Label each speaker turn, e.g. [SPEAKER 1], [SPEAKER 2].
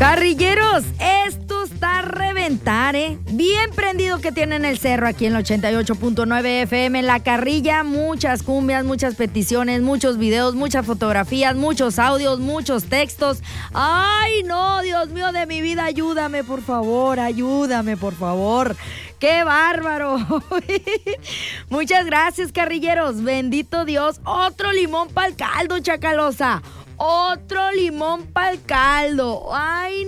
[SPEAKER 1] Carrilleros, esto está a reventar, ¿eh? Bien prendido que tienen el cerro aquí en el 88.9 FM. La Carrilla, muchas cumbias, muchas peticiones, muchos videos, muchas fotografías, muchos audios, muchos textos. ¡Ay, no! Dios mío de mi vida, ayúdame, por favor, ayúdame, por favor. ¡Qué bárbaro! Muchas gracias, carrilleros. Bendito Dios. Otro limón para el caldo, Chacalosa. Otro limón para el caldo. ¡Ay,